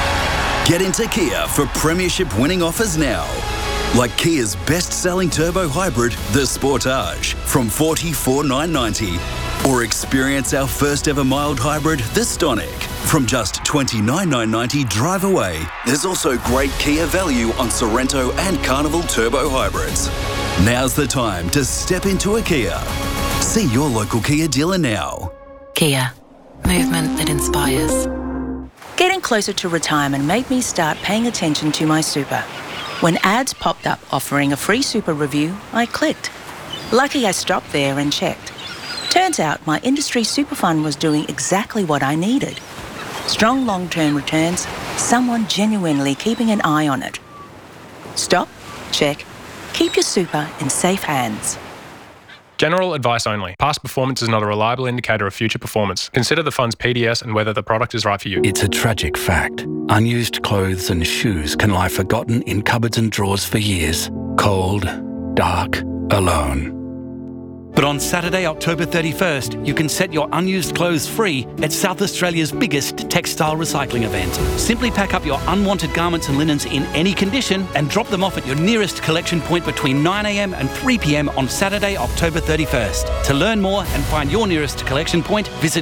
Get into Kia for premiership winning offers now. Like Kia's best-selling turbo hybrid, the Sportage, from $44,990. Or experience our first ever mild hybrid, the Stonic, from just $29,990 drive away. There's also great Kia value on Sorrento and Carnival turbo hybrids. Now's the time to step into a Kia. See your local Kia dealer now. Kia. Movement that inspires. Getting closer to retirement made me start paying attention to my super. When ads popped up offering a free super review, I clicked. Lucky I stopped there and checked. Turns out my industry super fund was doing exactly what I needed. Strong long-term returns, someone genuinely keeping an eye on it. Stop, check, keep your super in safe hands. General advice only. Past performance is not a reliable indicator of future performance. Consider the fund's PDS and whether the product is right for you. It's a tragic fact. Unused clothes and shoes can lie forgotten in cupboards and drawers for years. Cold, dark, alone. But on Saturday, October 31st, you can set your unused clothes free at South Australia's biggest textile recycling event. Simply pack up your unwanted garments and linens in any condition and drop them off at your nearest collection point between 9am and 3pm on Saturday, October 31st. To learn more and find your nearest collection point, visit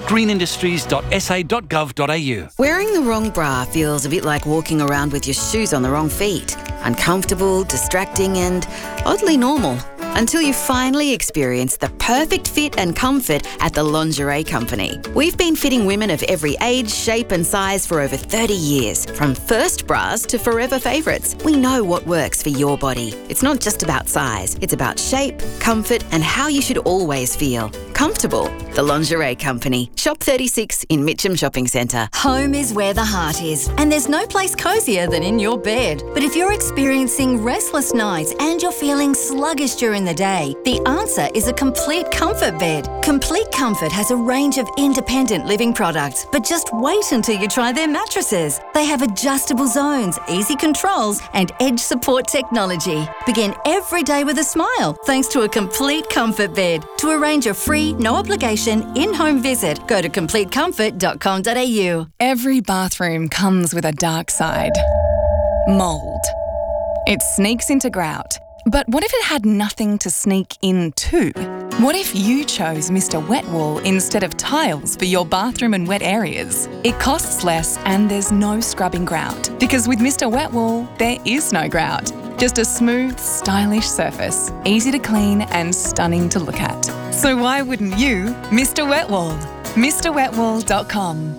greenindustries.sa.gov.au. Wearing the wrong bra feels a bit like walking around with your shoes on the wrong feet. Uncomfortable, distracting, and oddly normal. Until you finally experience the perfect fit and comfort at the Lingerie Company. We've been fitting women of every age, shape and size for over 30 years. From first bras to forever favourites, we know what works for your body. It's not just about size, it's about shape, comfort and how you should always feel. Comfortable. The Lingerie Company. Shop 36 in Mitcham Shopping Centre. Home is where the heart is, and there's no place cosier than in your bed. But if you're experiencing restless nights and you're feeling sluggish during the day, the answer is a Complete Comfort bed. Complete Comfort has a range of independent living products, but just wait until you try their mattresses. They have adjustable zones, easy controls, and edge support technology. Begin every day with a smile thanks to a Complete Comfort bed. To arrange a free, no obligation in-home visit, go to completecomfort.com.au. Every bathroom comes with a dark side. Mould. It sneaks into grout. But what if it had nothing to sneak into? What if you chose Mr. Wet Wool instead of tiles for your bathroom and wet areas? It costs less and there's no scrubbing grout. Because with Mr. Wet Wool, there is no grout. Just a smooth, stylish surface, easy to clean and stunning to look at. So why wouldn't you, Mr. Wet Wool? MrWetWool.com.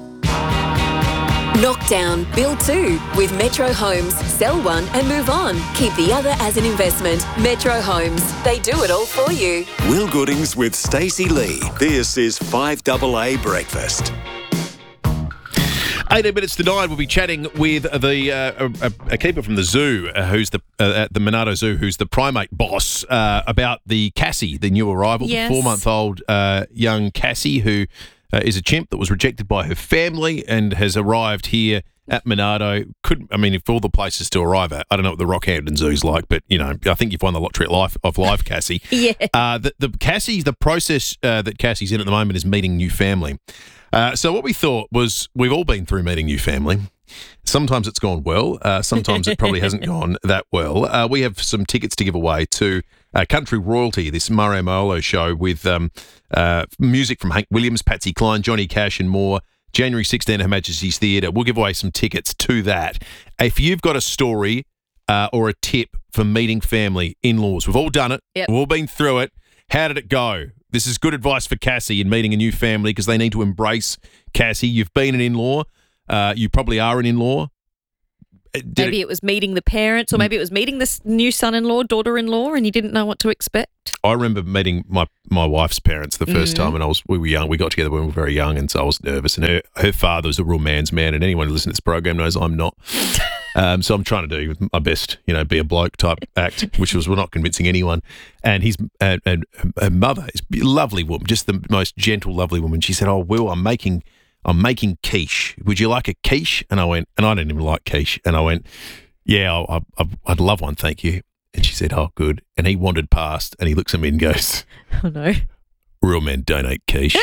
Knock down, build two with Metro Homes. Sell one and move on. Keep the other as an investment. Metro Homes. They do it all for you. Will Goodings with Stacey Lee. This is 5AA Breakfast. 18 minutes to 9, we'll be chatting with a keeper from the zoo, who's at the Monado Zoo, who's the primate boss, about the Cassie, the new arrival, Yes. the 4-month-old young Cassie, who is a chimp that was rejected by her family and has arrived here at Monado. If all the places to arrive at, I don't know what the Rockhampton Zoo's like, but, I think you've won the lottery of life, Cassie. Yeah. The process that Cassie's in at the moment is meeting new family. So what we thought was, we've all been through meeting new family. Sometimes it's gone well. Sometimes it probably hasn't gone that well. We have some tickets to give away to Country Royalty, this Mario Molo show with music from Hank Williams, Patsy Cline, Johnny Cash and more. January 16 at Her Majesty's Theatre. We'll give away some tickets to that. If you've got a story or a tip for meeting family, in-laws, we've all done it. Yep. We've all been through it. How did it go? This is good advice for Cassie in meeting a new family because they need to embrace Cassie. You've been an in-law. You probably are an in-law. Maybe it was meeting the parents, or maybe it was meeting this new son-in-law, daughter-in-law, and you didn't know what to expect. I remember meeting my wife's parents the first time, and we were young. We got together when we were very young, and so I was nervous. And her father was a real man's man, and anyone who listens to this program knows I'm not. So I'm trying to do my best, be a bloke type act, which was not convincing anyone. And her mother is a lovely woman, just the most gentle, lovely woman. She said, "Oh, Will, I'm making quiche. Would you like a quiche?" And I went, and I didn't even like quiche. And I went, "Yeah, I'd love one, thank you." And she said, "Oh, good." And he wandered past and he looks at me and goes, "Oh, no. Real men don't eat quiche."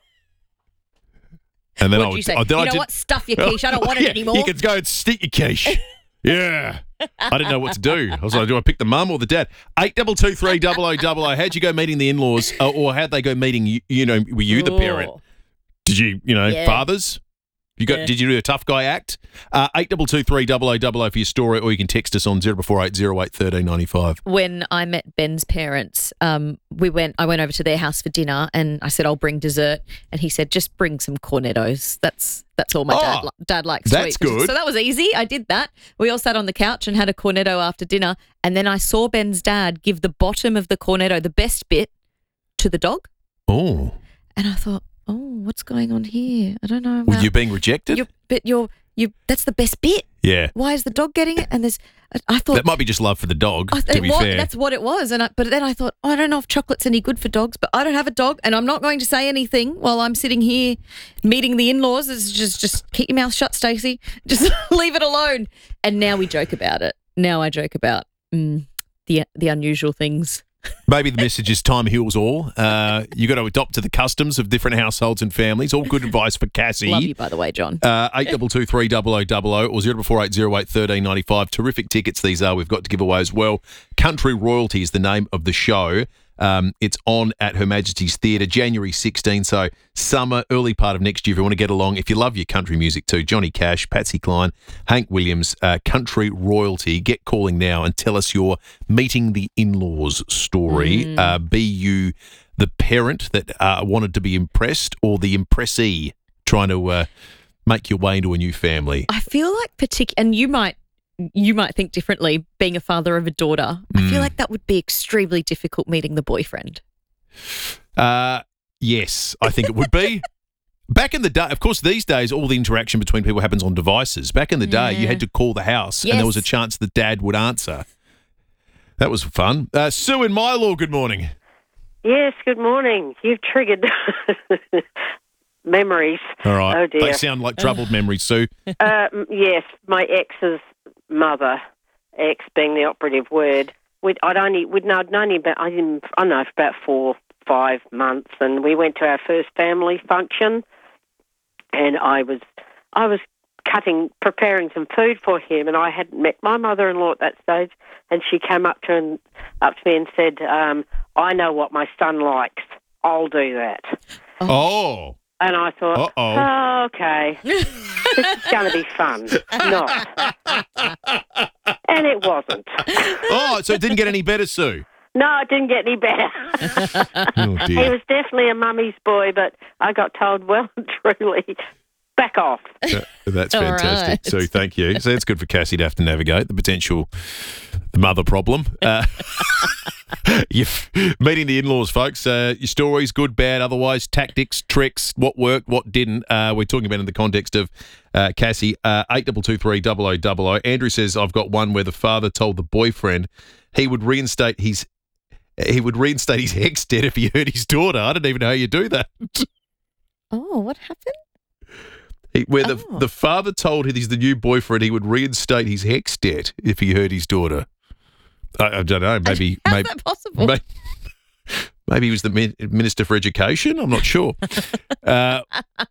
And then What'd you say? What? Stuff your quiche. I don't want it anymore. You could go and stick your quiche. Yeah. I didn't know what to do. I was like, do I pick the mum or the dad? 8223 0000. How'd you go meeting the in-laws, or how'd they go meeting you? Were you the parent? Did you, fathers? Did you do a tough guy act? 8223 0000 for your story, or you can text us on 0480 08 1395. When I met Ben's parents, I went over to their house for dinner, and I said, "I'll bring dessert," and he said, "Just bring some cornettos." That's all my dad likes to eat. That's good. So that was easy. I did that. We all sat on the couch and had a cornetto after dinner, and then I saw Ben's dad give the bottom of the cornetto, the best bit, to the dog. Oh. And I thought, oh, what's going on here? I don't know. Were you being rejected? That's the best bit. Yeah. Why is the dog getting it? And I thought that might be just love for the dog, to be fair. That's what it was. But then I thought, I don't know if chocolate's any good for dogs, but I don't have a dog, and I'm not going to say anything while I'm sitting here meeting the in-laws. It's just keep your mouth shut, Stacey. Just leave it alone. And now we joke about it. Now I joke about the unusual things. Maybe the message is time heals all. You got to adopt to the customs of different households and families. All good advice for Cassie. Love you, by the way, John. 8223 0000 or 0480 08 1395. Terrific tickets these are. We've got to give away as well. Country Royalty is the name of the show. It's on at Her Majesty's Theatre, January 16. So summer, early part of next year, if you want to get along. If you love your country music too, Johnny Cash, Patsy Cline, Hank Williams, Country Royalty. Get calling now and tell us your meeting the in-laws story. Be you the parent that wanted to be impressed, or the impressee trying to make your way into a new family? I feel like and you might think differently, being a father of a daughter. I feel like that would be extremely difficult meeting the boyfriend. Yes, I think it would be. Back in the day, of course, these days, all the interaction between people happens on devices. Back in the day, you had to call the house and there was a chance that Dad would answer. That was fun. Sue in Milo, good morning. Yes, good morning. You've triggered memories. All right. Oh, dear. They sound like troubled memories, Sue. Yes, my ex's mother, ex being the operative word. I'd only about, I don't know, for about 4 or 5 months, and we went to our first family function, and I was preparing some food for him, and I hadn't met my mother-in-law at that stage, and she came up to me and said, "I know what my son likes. I'll do that." Oh. And I thought, oh, okay, this is going to be fun. Not. And it wasn't. Oh, so it didn't get any better, Sue? No, it didn't get any better. Oh, dear. He was definitely a mummy's boy, but I got told well and truly, back off. That's All fantastic. right. Sue, thank you. So it's good for Cassie to have to navigate the potential mother problem. You're meeting the in-laws, folks. Your stories, good, bad, otherwise, tactics, tricks, what worked, what didn't. We're talking about in the context of Cassie. 8223 0000. Andrew says, I've got one where the father told the boyfriend he would reinstate his HECS debt if he hurt his daughter. I don't even know how you do that. Oh, what happened? The father told the new boyfriend he would reinstate his HECS debt if he hurt his daughter. I don't know. Maybe How's that possible? Maybe he was the Minister for Education. I'm not sure. We're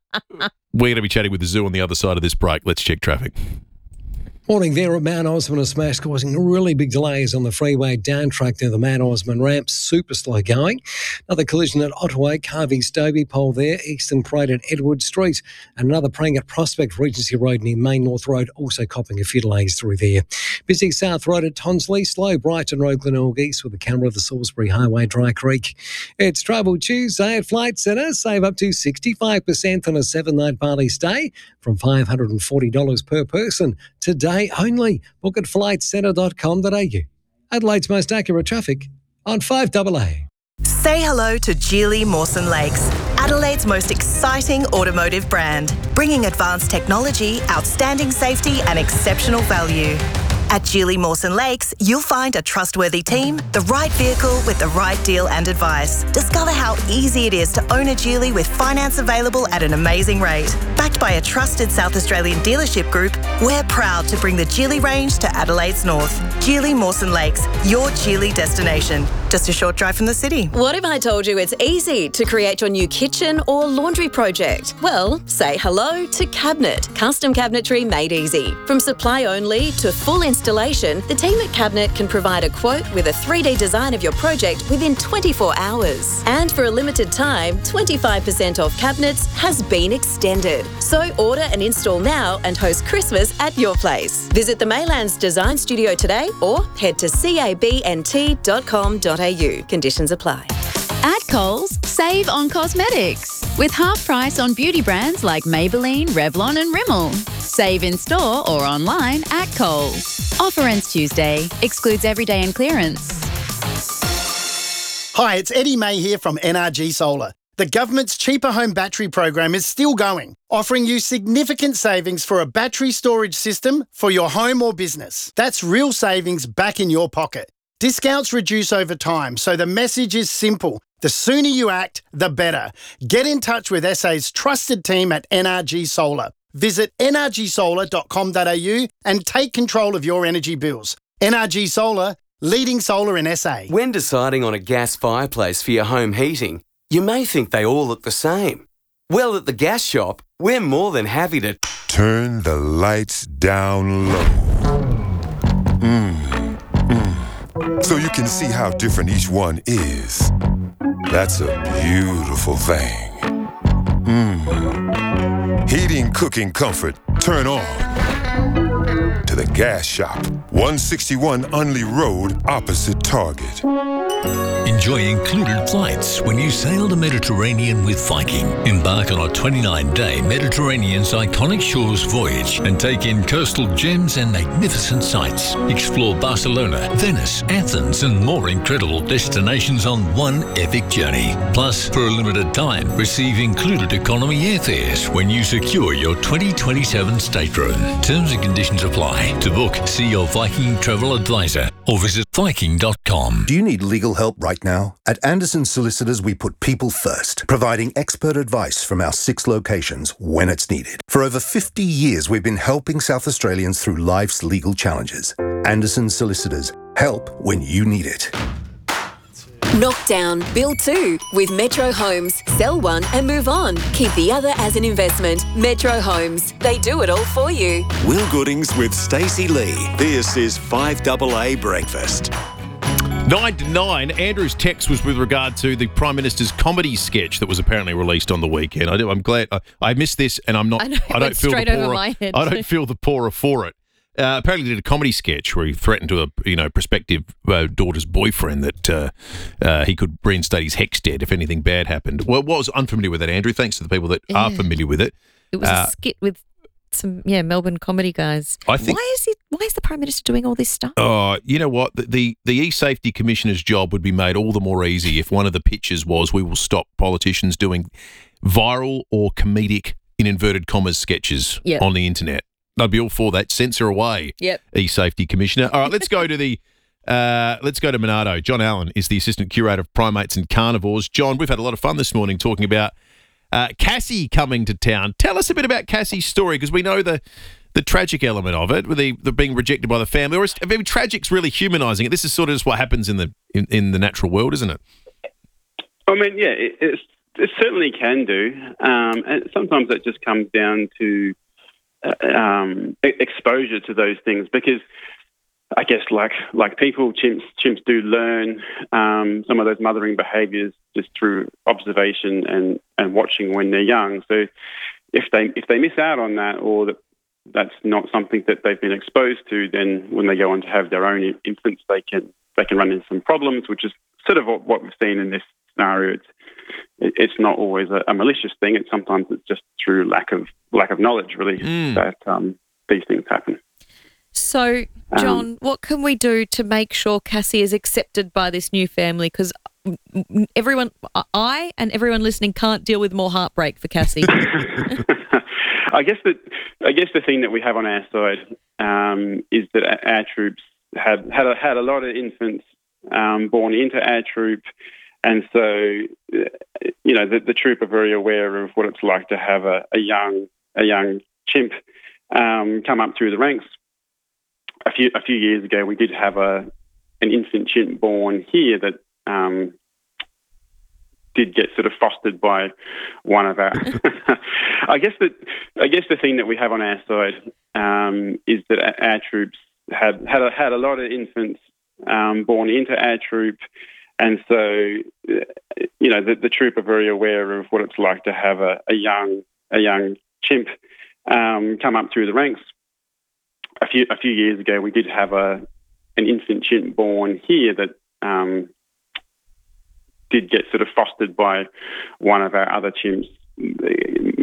going to be chatting with the Zoo on the other side of this break. Let's check traffic. Morning there at Mount Osman, a smash causing really big delays on the freeway down track near the Mount Osman ramp. Super slow going. Another collision at Otway, Carvey Stobie Pole there, Eastern Parade at Edward Street. And another praying at Prospect Regency Road near Main North Road, also copping a few delays through there. Busy South Road at Tonsley, slow Brighton Road, Glenelg East with the camera of the Salisbury Highway, Dry Creek. It's Travel Tuesday at Flight Centre. Save up to 65% on a 7-night Bali stay from $540 per person. Today only. Book at flightcentre.com.au. Adelaide's most accurate traffic on 5AA. Say hello to Geely Mawson Lakes, Adelaide's most exciting automotive brand, bringing advanced technology, outstanding safety and exceptional value. At Geely Mawson Lakes, you'll find a trustworthy team, the right vehicle with the right deal and advice. Discover how easy it is to own a Geely with finance available at an amazing rate. Backed by a trusted South Australian dealership group, we're proud to bring the Geely range to Adelaide's north. Geely Mawson Lakes, your Geely destination. Just a short drive from the city. What if I told you it's easy to create your new kitchen or laundry project? Well, say hello to Cabinet. Custom cabinetry made easy. From supply only to full installation, the team at Cabinet can provide a quote with a 3D design of your project within 24 hours. And for a limited time, 25% off cabinets has been extended. So order and install now and host Christmas at your place. Visit the Maylands Design Studio today or head to cabnt.com.au. Conditions apply. At Coles, save on cosmetics with half price on beauty brands like Maybelline, Revlon and Rimmel. Save in store or online at Coles. Offer ends Tuesday. Excludes everyday and clearance. Hi, it's Eddie May here from NRG Solar. The government's Cheaper Home Battery program is still going, offering you significant savings for a battery storage system for your home or business. That's real savings back in your pocket. Discounts reduce over time, so the message is simple. The sooner you act, the better. Get in touch with SA's trusted team at NRG Solar. Visit nrgsolar.com.au and take control of your energy bills. NRG Solar, leading solar in SA. When deciding on a gas fireplace for your home heating, you may think they all look the same. Well, at the gas shop, we're more than happy to turn the lights down low. So you can see how different each one is. That's a beautiful thing. Heating, cooking, comfort, turn on to the gas shop. 161 Unley Road, opposite Target. Enjoy included flights when you sail the Mediterranean with Viking. Embark on a 29-day Mediterranean's iconic shores voyage and take in coastal gems and magnificent sights. Explore Barcelona, Venice, Athens and more incredible destinations on one epic journey. Plus, for a limited time, receive included economy airfares when you secure your 2027 stateroom. Terms and conditions apply. To book, see your Viking travel advisor or visit Viking.com. Do you need legal help right now? At Anderson Solicitors, we put people first, providing expert advice from our 6 locations when it's needed. For over 50 years, we've been helping South Australians through life's legal challenges. Anderson Solicitors, help when you need it. Knock down, build 2 with Metro Homes. Sell one and move on. Keep the other as an investment. Metro Homes. They do it all for you. Will Goodings with Stacey Lee. This is 5AA Breakfast. 9 to 9. Andrew's text was with regard to the Prime Minister's comedy sketch that was apparently released on the weekend. I'm glad I missed this, and I'm not. I don't feel straight the over poorer. my head. I don't feel the poorer for it. Apparently, he did a comedy sketch where he threatened to a prospective daughter's boyfriend that he could reinstate his HECS debt if anything bad happened. Well, I was unfamiliar with that, Andrew. Thanks to the people that are familiar with it. It was a skit with some Melbourne comedy guys. I think. Why is the Prime Minister doing all this stuff? Oh, you know what? The E-Safety Commissioner's job would be made all the more easy if one of the pitches was we will stop politicians doing viral or comedic, in inverted commas, sketches on the internet. I'd be all for that. Censor away, E-Safety Commissioner. All right, let's go to Monarto. John Allen is the Assistant Curator of Primates and Carnivores. John, we've had a lot of fun this morning talking about Cassie coming to town. Tell us a bit about Cassie's story, because we know the tragic element of it, with the being rejected by the family. Or tragic's really humanising it. This is sort of just what happens in the natural world, isn't it? I mean, yeah, it certainly can do, and sometimes it just comes down to exposure to those things, because I guess like people, chimps do learn some of those mothering behaviours just through observation and watching when they're young. So if they miss out on that, or that's not something that they've been exposed to, then when they go on to have their own infants, they can run into some problems, which is sort of what we've seen in this scenario. It's not always a malicious thing. Sometimes it's just through lack of knowledge, really, that these things happen. So, John, what can we do to make sure Cassie is accepted by this new family? Because I and everyone listening can't deal with more heartbreak for Cassie. I guess the thing that we have on our side is that our troops had a lot of infants born into our troop, and so the troop are very aware of what it's like to have a young chimp come up through the ranks. A few years ago, we did have an infant chimp born here that did get sort of fostered by one of our. I guess the thing that we have on our side is that our troops had a lot of infants born into our troop, and so the troop are very aware of what it's like to have a young chimp come up through the ranks. A few years ago, we did have an infant chimp born here that did get sort of fostered by one of our other chimps.